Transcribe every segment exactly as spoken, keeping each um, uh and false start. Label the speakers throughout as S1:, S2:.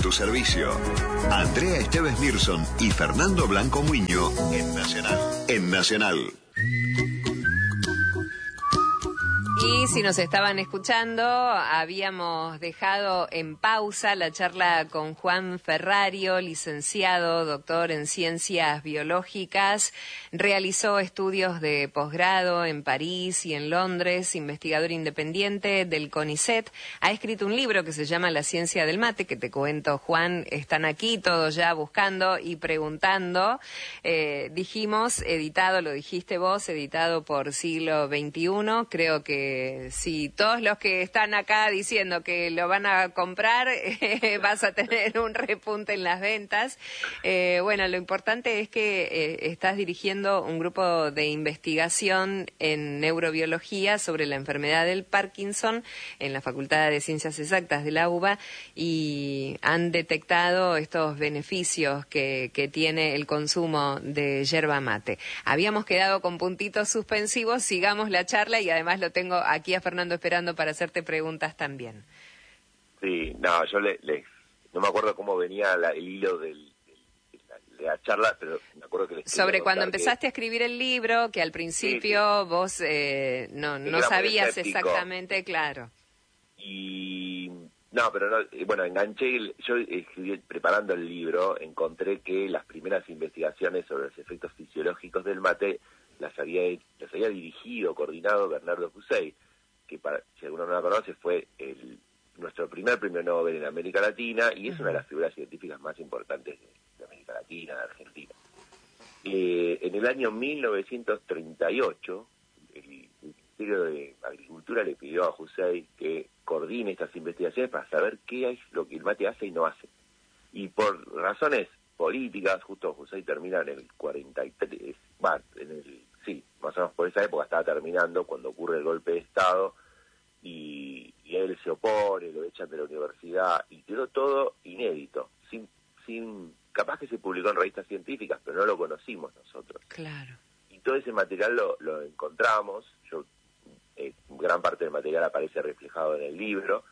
S1: tu servicio. Andrea Esteves Nilsson y Fernando Blanco Muiño en Nacional. En Nacional.
S2: Y si nos estaban escuchando, habíamos dejado en pausa la charla con Juan Ferrario, licenciado, doctor en Ciencias Biológicas. Realizó estudios de posgrado en París y en Londres, investigador independiente del CONICET. Ha escrito un libro que se llama La Ciencia del Mate, que te cuento, Juan, están aquí todos ya buscando y preguntando. Eh, dijimos, editado, lo dijiste vos, editado por Siglo veintiuno. Creo que si todos los que están acá diciendo que lo van a comprar, eh, vas a tener un repunte en las ventas. Eh, bueno, lo importante es que eh, estás dirigiendo un grupo de investigación en neurobiología sobre la enfermedad del Parkinson en la Facultad de Ciencias Exactas de la U B A y han detectado estos beneficios que, que tiene el consumo de yerba mate. Habíamos quedado con puntitos suspensivos, sigamos la charla y además lo tengo aquí a Fernando esperando para hacerte preguntas también.
S3: Sí, no, yo le, le no me acuerdo cómo venía la, el hilo del, del, de, la, de la charla, pero me acuerdo que...
S2: Sobre cuando empezaste que... a escribir el libro, que al principio sí, sí. vos eh, no, no sabías exactamente, claro.
S3: Y... No, pero no, bueno, enganché, el, yo escribí, preparando el libro, encontré que las primeras investigaciones sobre los efectos fisiológicos del mate las había, las había dirigido, coordinado Bernardo Fusey, que para, si alguno no la conoce fue el, nuestro primer premio Nobel en América Latina y es uh-huh. una de las figuras científicas más importantes de, de América Latina, de Argentina. Eh, en el año mil novecientos treinta y ocho, el Ministerio de Agricultura le pidió a Fusey que coordine estas investigaciones para saber qué es lo que el mate hace y no hace. Y por razones políticas, justo Fusey termina en el cuarenta y tres, bueno, en el, sí, más o menos por esa época estaba terminando, cuando ocurre el golpe de Estado, y, y él se opone, lo echan de la universidad, y quedó todo inédito, sin, sin, capaz que se publicó en revistas científicas, pero no lo conocimos nosotros.
S2: Claro.
S3: Y todo ese material lo, lo encontramos, yo, eh, gran parte del material aparece reflejado en el libro,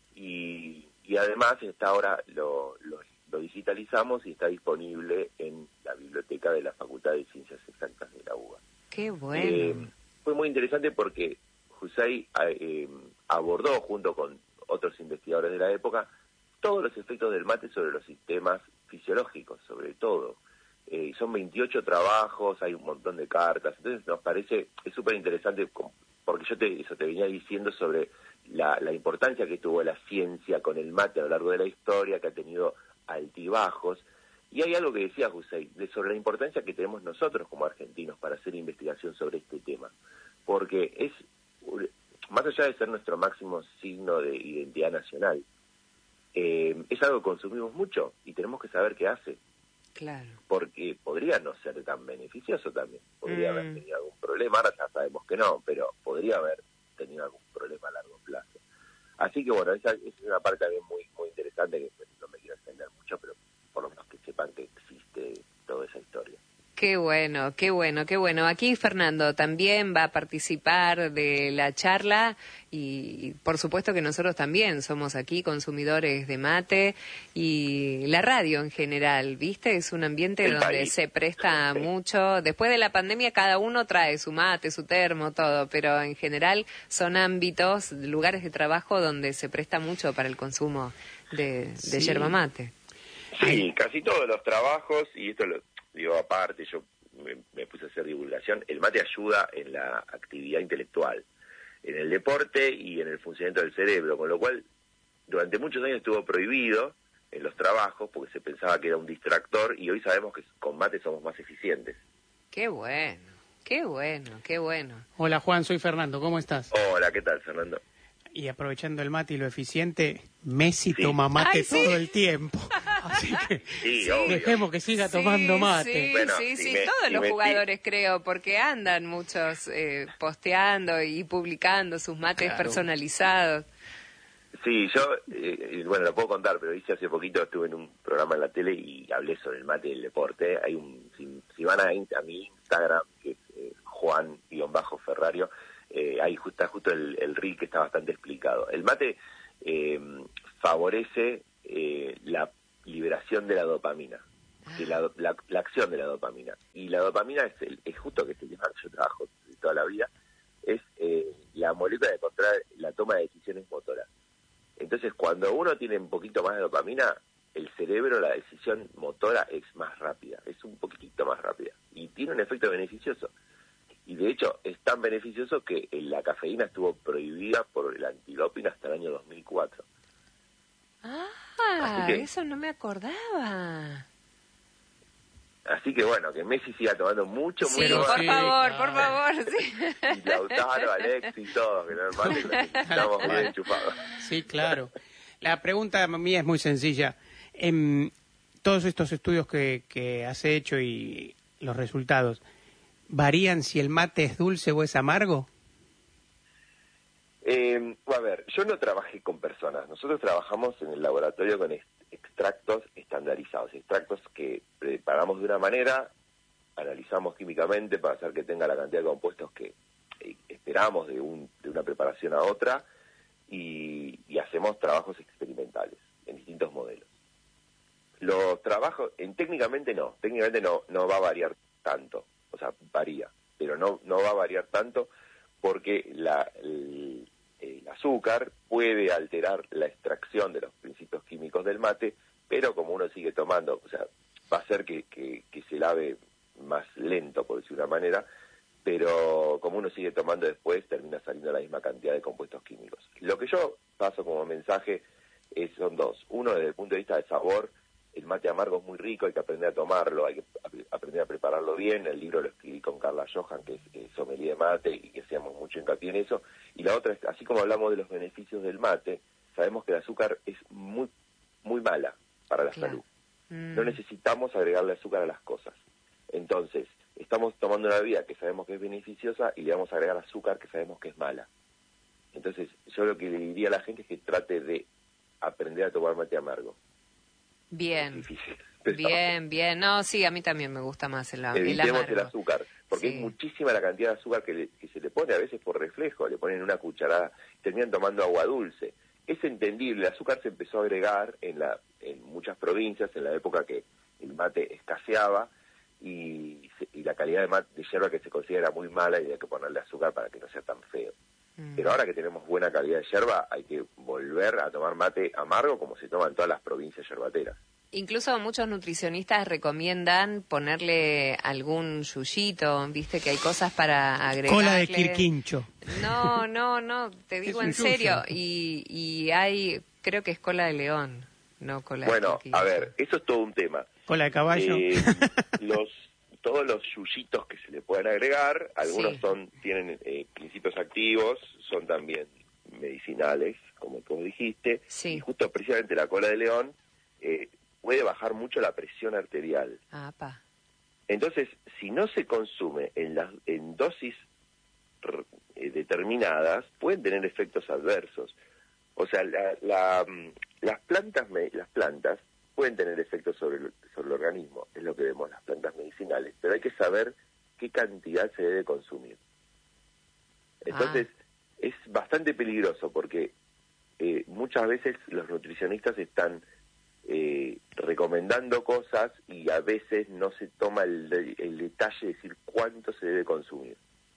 S3: y, y además está ahora lo, lo lo digitalizamos y está disponible en la biblioteca de la Facultad de Ciencias Exactas de la U B A.
S2: ¡Qué bueno!
S3: Eh, fue muy interesante porque Fusey eh, abordó, junto con otros investigadores de la época, todos los efectos del mate sobre los sistemas fisiológicos, sobre todo. Eh, son veintiocho trabajos, hay un montón de cartas, entonces nos parece, es súper interesante, porque yo te, eso te venía diciendo sobre la, la importancia que tuvo la ciencia con el mate a lo largo de la historia, que ha tenido altibajos, y hay algo que decía Fusey sobre la importancia que tenemos nosotros como argentinos para hacer investigación sobre este tema, porque es, más allá de ser nuestro máximo signo de identidad nacional, eh, es algo que consumimos mucho y tenemos que saber qué hace.
S2: Claro.
S3: Porque podría no ser tan beneficioso también, podría
S2: mm.
S3: haber tenido algún problema, ahora ya sabemos que no, pero podría haber tenido algún problema a largo plazo. Así que bueno, esa, esa es una parte también muy muy interesante, que no me quiero extender mucho, pero por lo menos que sepan que existe toda esa historia.
S2: Qué bueno, qué bueno, qué bueno. Aquí Fernando también va a participar de la charla y por supuesto que nosotros también somos aquí consumidores de mate y la radio en general, ¿viste? Es un ambiente
S3: El
S2: donde
S3: país.
S2: se presta sí. mucho. Después de la pandemia cada uno trae su mate, su termo, todo, pero en general son ámbitos, lugares de trabajo donde se presta mucho para el consumo de, de
S3: sí.
S2: yerba mate.
S3: Sí,
S2: Ay.
S3: Casi todos los trabajos, y esto lo digo aparte, yo me, me puse a hacer divulgación, el mate ayuda en la actividad intelectual, en el deporte y en el funcionamiento del cerebro, con lo cual durante muchos años estuvo prohibido en los trabajos porque se pensaba que era un distractor y hoy sabemos que con mate somos más eficientes.
S2: Qué bueno, qué bueno, qué bueno.
S4: Hola Juan, soy Fernando, ¿cómo estás?
S3: Hola, ¿qué tal, Fernando?
S4: Y aprovechando el mate y lo eficiente, Messi sí. toma mate
S2: Ay,
S4: todo
S2: ¿sí?
S4: el tiempo. Así que
S3: sí,
S4: sí, dejemos que siga
S2: sí,
S4: tomando mate.
S2: Sí,
S3: bueno,
S2: sí,
S3: si
S2: sí,
S3: me,
S2: todos
S3: si
S2: los
S3: me,
S2: jugadores creo, porque andan muchos eh, posteando y publicando sus mates
S4: claro.
S2: personalizados.
S3: Sí, yo, eh, bueno, lo puedo contar, pero hice hace poquito, estuve en un programa en la tele y hablé sobre el mate y el deporte. Hay un, si, si van a, a mi Instagram, que es eh, Juan-Ferrario, eh, ahí está justo el, el reel que está bastante explicado. El mate eh, favorece eh, la liberación de la dopamina, de la, la, la acción de la dopamina. Y la dopamina es, el, es justo que es el que yo trabajo de toda la vida, es eh, la molécula de controlar la toma de decisiones motoras. Entonces, cuando uno tiene un poquito más de dopamina, el cerebro, la decisión motora es más rápida, es un poquitito más rápida. Y tiene un efecto beneficioso. Y de hecho, es tan beneficioso que la cafeína estuvo prohibida por el antidoping hasta el año dos mil cuatro.
S2: Ah,
S3: que,
S2: eso no me acordaba.
S3: Así que bueno, que Messi siga tomando mucho,
S2: sí,
S3: mucho
S2: por
S3: más.
S2: favor,
S4: ah.
S2: por favor, sí.
S3: Y Lautaro, Alexis, todos, que normalmente estamos bien enchufados.
S4: Sí, claro. La pregunta mía es muy sencilla. En todos estos estudios que, que has hecho y los resultados, ¿varían si el mate es dulce o es amargo?
S3: Eh, a ver, yo no trabajé con personas. Nosotros trabajamos en el laboratorio con est- extractos estandarizados, extractos que preparamos de una manera, analizamos químicamente para hacer que tenga la cantidad de compuestos que eh, esperamos de, un, de una preparación a otra y, y hacemos trabajos experimentales en distintos modelos. Los trabajos, en, técnicamente no, técnicamente no, no va a variar tanto, o sea, varía, pero no, no va a variar tanto porque la, el, el azúcar puede alterar la extracción de los principios químicos del mate, pero como uno sigue tomando, o sea, va a hacer que, que, que se lave más lento, por decir de una manera, pero como uno sigue tomando después, termina saliendo la misma cantidad de compuestos químicos. Lo que yo paso como mensaje es, son dos. Uno, desde el punto de vista de sabor, el mate amargo es muy rico, hay que aprender a tomarlo, hay que ap- aprender a prepararlo bien. El libro lo escribí con Carla Johan, que es, es sommelier de mate, y que hacíamos mucho hincapié en eso. Y la otra es, así como hablamos de los beneficios del mate, sabemos que el azúcar es muy, muy mala para la
S2: Claro.
S3: salud.
S2: Mm.
S3: No necesitamos agregarle azúcar a las cosas. Entonces, estamos tomando una bebida que sabemos que es beneficiosa y le vamos a agregar azúcar que sabemos que es mala. Entonces, yo lo que le diría a la gente es que trate de aprender a tomar mate amargo.
S2: Bien,
S3: Es difícil, pero
S2: bien, bien. No, sí, a mí también me gusta más el, el
S3: evitemos
S2: amargo.
S3: el azúcar, porque
S2: Sí.
S3: es muchísima la cantidad de azúcar que, le- que se le pone, a veces por reflejo, le ponen una cucharada, terminan tomando agua dulce. Es entendible, el azúcar se empezó a agregar en, la, en muchas provincias, en la época que el mate escaseaba, y, se- y la calidad de, mate, de yerba que se considera era muy mala y había que ponerle azúcar para que no sea tan feo.
S2: Mm.
S3: Pero ahora que tenemos buena calidad de yerba, hay que volver a tomar mate amargo como se toma en todas las provincias yerbateras.
S2: Incluso muchos nutricionistas recomiendan ponerle algún yuyito, viste que hay cosas para agregar.
S4: Cola de quirquincho.
S2: No, no, no, te digo
S4: Es
S2: en
S4: un
S2: serio.
S4: yuyo.
S2: Y, y hay, creo que es cola de león, no cola
S3: Bueno,
S2: de quirquincho.
S3: a ver, eso es todo un tema.
S4: Cola de caballo.
S3: Eh, los todos los yuyitos que se le pueden agregar, algunos
S2: Sí.
S3: son tienen eh, principios activos, son también medicinales, como tú dijiste,
S2: Sí.
S3: y justo precisamente la cola de león eh, puede bajar mucho la presión arterial.
S2: Ah, pa.
S3: Entonces, si no se consume en, las, en dosis r- eh, determinadas, pueden tener efectos adversos. O sea, la, la, mm, las plantas me- las plantas pueden tener efectos sobre el, sobre el organismo, es lo que vemos las plantas medicinales, pero hay que saber qué cantidad se debe consumir. Entonces,
S2: Ah.
S3: es bastante peligroso porque eh, muchas veces los nutricionistas están eh, recomendando cosas y a veces no se toma el, el detalle de decir cuánto se debe consumir.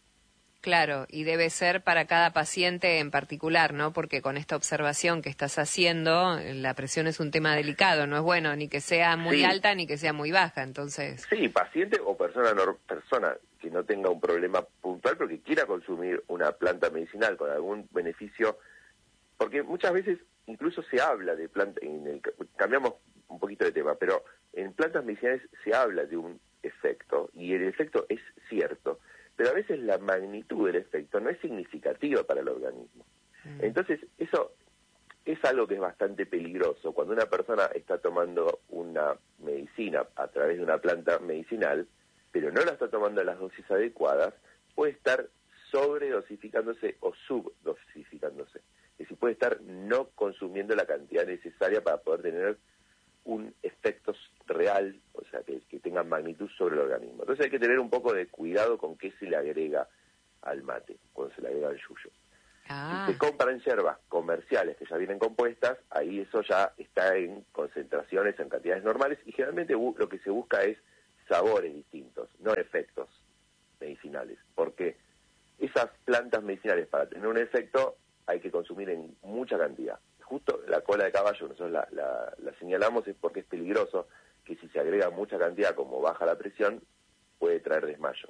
S2: Claro, y debe ser para cada paciente en particular, ¿no? Porque con esta observación que estás haciendo, la presión es un tema delicado, no es bueno ni que sea muy
S3: Sí.
S2: alta ni que sea muy baja, entonces...
S3: Sí, paciente o persona nor- persona que no tenga un problema puntual pero que quiera consumir una planta medicinal con algún beneficio, porque muchas veces incluso se habla de planta, en el, cambiamos un poquito de tema, pero en plantas medicinales se habla de un efecto y el efecto es cierto, pero a veces la magnitud del efecto no es significativa para el organismo.
S2: Mm.
S3: Entonces, eso es algo que es bastante peligroso. Cuando una persona está tomando una medicina a través de una planta medicinal, pero no la está tomando en las dosis adecuadas, puede estar sobredosificándose o subdosificándose. Es decir, puede estar no consumiendo la cantidad necesaria para poder tener un efecto real, o sea, que, que tenga magnitud sobre el organismo. Entonces hay que tener un poco de cuidado con qué se le agrega al mate, cuando se le agrega al yuyo.
S2: Ah.
S3: Si se compran yerbas comerciales que ya vienen compuestas, ahí eso ya está en concentraciones, en cantidades normales, y generalmente lo que se busca es sabores distintos, no efectos medicinales, porque esas plantas medicinales, para tener un efecto, hay que consumir en mucha cantidad. Justo la cola de caballo, nosotros la, la, la señalamos es porque es peligroso, que si se agrega mucha cantidad, como baja la presión, puede traer desmayos.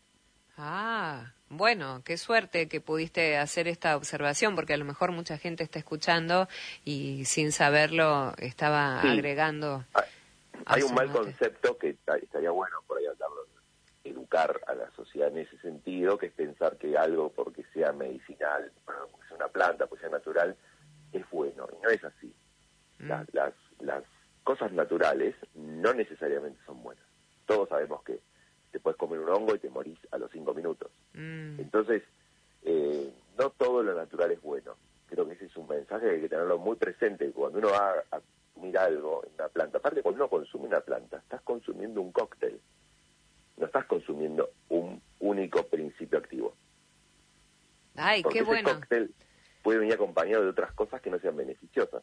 S2: Ah, bueno, qué suerte que pudiste hacer esta observación, porque a lo mejor mucha gente está escuchando y sin saberlo estaba
S3: sí.
S2: agregando.
S3: Hay un mal
S2: mate.
S3: concepto que estaría bueno por ahí hablarlo, educar a la sociedad en ese sentido, que es pensar que algo porque sea medicinal, porque sea una planta, porque sea natural, es bueno, y no es así. Mm. Las, las, las cosas naturales no necesariamente son buenas. Todos sabemos que te puedes comer un hongo y te morís a los cinco minutos. Mm. Entonces, eh, no todo lo natural es bueno. Creo que ese es un mensaje que hay que tenerlo muy presente. Cuando uno va a consumir algo en una planta, aparte cuando uno consume una planta, estás consumiendo un cóctel. No estás consumiendo un único principio activo.
S2: Ay,
S3: porque
S2: qué
S3: ese
S2: bueno.
S3: Cóctel puede venir acompañado de otras cosas que no sean beneficiosas.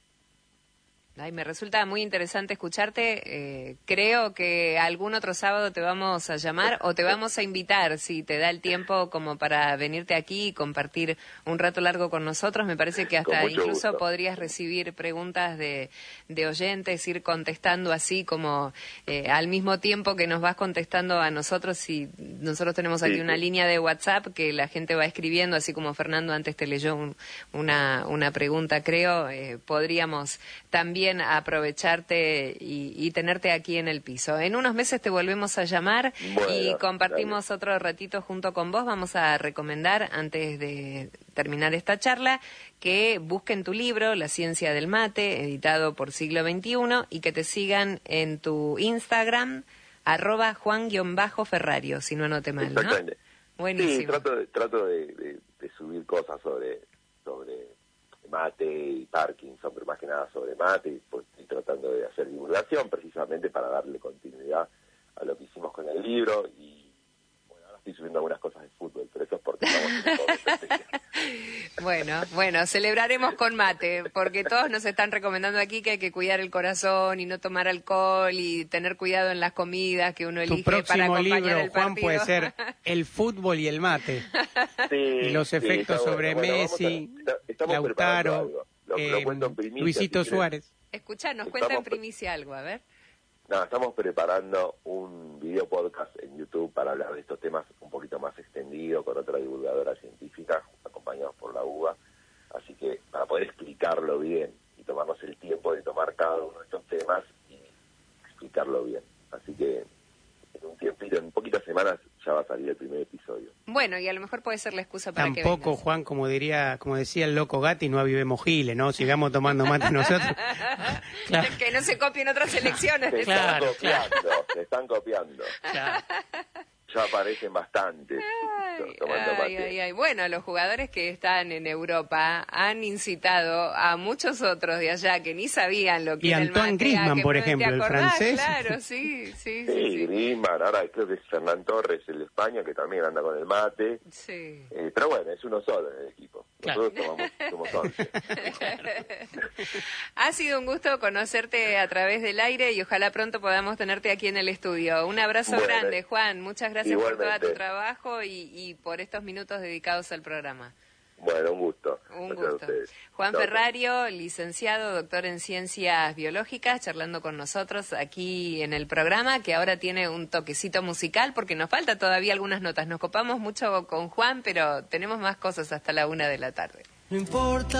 S2: Ay, me resulta muy interesante escucharte. Eh, creo que algún otro sábado te vamos a llamar o te vamos a invitar, si te da el tiempo, como para venirte aquí y compartir un rato largo con nosotros. Me parece que hasta incluso
S3: gusto.
S2: podrías recibir preguntas de, de oyentes, ir contestando así como eh, al mismo tiempo que nos vas contestando a nosotros. Y nosotros tenemos aquí sí, una sí. línea de WhatsApp que la gente va escribiendo, así como Fernando antes te leyó un, una, una pregunta, creo. Eh, podríamos también aprovecharte y, y tenerte aquí en el piso. En unos meses te volvemos a llamar
S3: bueno,
S2: y compartimos
S3: dale.
S2: otro ratito junto con vos. Vamos a recomendar, antes de terminar esta charla, que busquen tu libro, La Ciencia del Mate, editado por Siglo veintiuno, y que te sigan en tu Instagram, arroba Juan-Ferrario, si no anote mal, ¿no?
S3: Exactamente.
S2: Buenísimo.
S3: Sí, trato de, trato de, de, de subir cosas sobre... sobre mate y Parkinson, pero más que nada sobre mate, y pues estoy tratando de hacer divulgación precisamente para darle continuidad a lo que hicimos con el libro. Y bueno, ahora estoy subiendo algunas cosas de fútbol, pero eso es porque estamos en todo especial.
S2: Bueno, bueno, celebraremos con mate, porque todos nos están recomendando aquí que hay que cuidar el corazón y no tomar alcohol y tener cuidado en las comidas que uno elige para acompañar
S4: libro,
S2: el partido.
S4: Juan, puede ser El fútbol y el mate.
S3: Sí,
S4: y los efectos
S3: sí,
S4: sobre
S3: bueno.
S4: Messi,
S3: Bueno, a,
S4: Lautaro,
S3: lo,
S4: eh,
S3: lo cuento en primicia,
S4: Luisito
S3: si
S4: Suárez.
S2: Escuchá, nos cuenta en primicia algo, a ver.
S3: No, estamos preparando un video podcast en YouTube para hablar de estos temas un poquito más extendido, con otra divulgadora científica, acompañados por la U B A. Así que para poder explicarlo bien y tomarnos el tiempo de tomar cada uno de estos temas y explicarlo bien. Así que en un tiempito, en poquitas semanas, ya va a salir el primer episodio.
S2: Bueno, y a lo mejor puede ser la excusa para
S4: Tampoco,
S2: que Tampoco,
S4: Juan, como diría, como decía el loco Gatti, no avivemos giles, ¿no? Sigamos tomando mate nosotros.
S2: Claro. Que no se copien otras elecciones.
S3: Se
S4: claro,
S3: están copiando,
S4: claro.
S3: se están copiando.
S4: Claro.
S3: Ya aparecen bastantes.
S2: Ay,
S3: tomando
S2: ay,
S3: mate.
S2: ay, ay. Bueno, los jugadores que están en Europa han incitado a muchos otros de allá que ni sabían lo que
S4: y
S2: era
S4: Antoine
S2: el mate.
S4: Griezmann,
S2: que
S4: por
S2: ¿te
S4: ejemplo, el
S2: acordás?
S4: francés.
S2: Claro, sí, sí, sí.
S3: Sí,
S2: sí.
S3: Griezmann, ahora creo que es Fernán Torres, el de España, que también anda con el mate.
S2: Sí.
S3: Eh, pero bueno, es uno solo en el equipo. Nosotros
S4: Claro.
S3: tomamos, somos once.
S2: Ha sido un gusto conocerte a través del aire y ojalá pronto podamos tenerte aquí en el estudio. Un abrazo
S3: Bueno,
S2: grande, Juan. Muchas gracias por todo
S3: igualmente.
S2: tu trabajo y, y por estos minutos dedicados al programa.
S3: Bueno, un gusto.
S2: Un
S3: Gracias a
S2: gusto.
S3: ustedes.
S2: Juan
S3: Chao,
S2: Ferrario, licenciado, doctor en Ciencias Biológicas, charlando con nosotros aquí en el programa, que ahora tiene un toquecito musical, porque nos falta todavía algunas notas. Nos copamos mucho con Juan, pero tenemos más cosas hasta la una de la tarde.
S5: No importa.